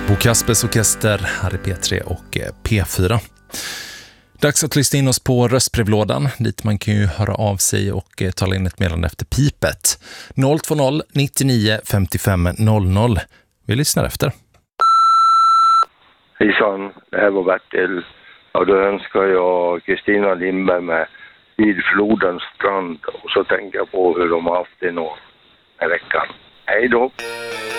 Bo Kaspers Orkester här i P3 och P4. Dags att lyssna in oss på röstbrevlådan, dit man kan ju höra av sig och tala in ett meddelande efter pipet. 020 99 55 00. Vi lyssnar efter. Hejsan, det här var Bertil. Ja, då önskar jag Kristina Lindberg med Vid flodens strand. Och så tänker jag på hur de har haft det någon veckan. Hej då!